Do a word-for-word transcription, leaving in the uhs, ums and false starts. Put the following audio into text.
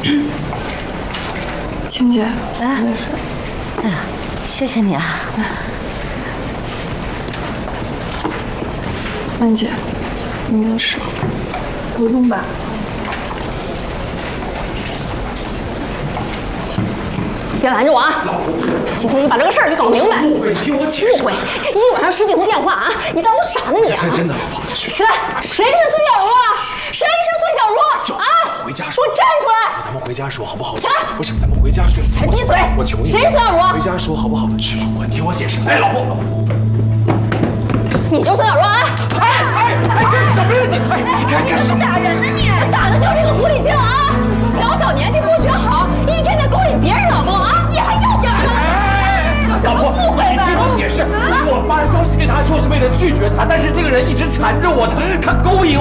晴姐， 哎，哎呀，谢谢你啊。 曼姐，你有事？不用吧。 别拦着我啊！今天你把这个事儿给搞明白。 误会，听我解释。 误会，一晚上十几通电话啊！你当我傻呢你？ 真真的，老婆， 起来！谁是孙小茹啊？谁是孙小茹啊？ 回家给我站出来！ 咱们回家说好不好？ 起来！ 不是，咱们回家说。 才闭嘴！ 我求你。 谁是孙小茹？ 回家说好不好？去，老婆，你听我解释。哎，老婆，老婆， 你就是孙小茹啊！ 哎哎哎，干什么呀你？哎，你干干什么？ 打人呢你？打的就是这个狐狸精啊！小小年纪不学好，一天天勾引别人老公啊！你还要不要脸？ 老婆， 误会你听我解释，我发消息给他说是为了拒绝他，但是这个人一直缠着我，他他勾引。